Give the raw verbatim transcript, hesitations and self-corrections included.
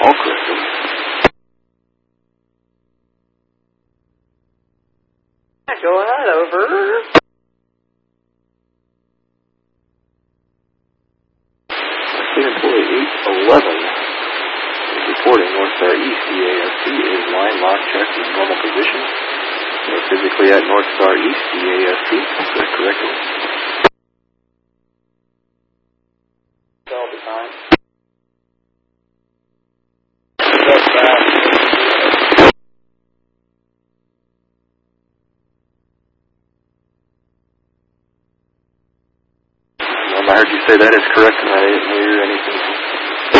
All correct. Go ahead, over. Employee eight eleven is reporting North Star East E A S P is line lock checked in normal position. They're physically at North Star East E A S P. Is that correct? All the time. Um, I heard you say that is correct, and I didn't hear anything